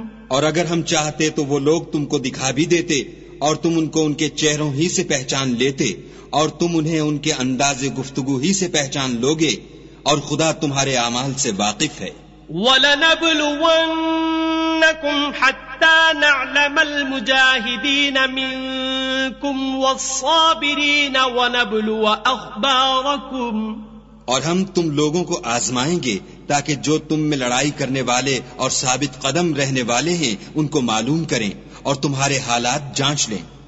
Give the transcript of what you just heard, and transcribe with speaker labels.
Speaker 1: और अगर हम चाहते तो वो लोग तुमको दिखा भी देते और तुम उनको उनके चेहरों ही से पहचान लेते और तुम उन्हें उनके अंदाज़े गुफ्तगू ही से पहचान लोगे और खुदा तुम्हारे आमाल से वाकिफ है।
Speaker 2: वलनब्लुवन्नकुम हत्ता नअलमल मुजाहिदीन मिनकुम वस्साबिरीन वनब्लुव अखबारकुम,
Speaker 1: और हम तुम लोगों को आजमाएंगे ताकि जो तुम में लड़ाई करने वाले और साबित कदम रहने वाले हैं उनको मालूम करें और तुम्हारे हालात जांच लें।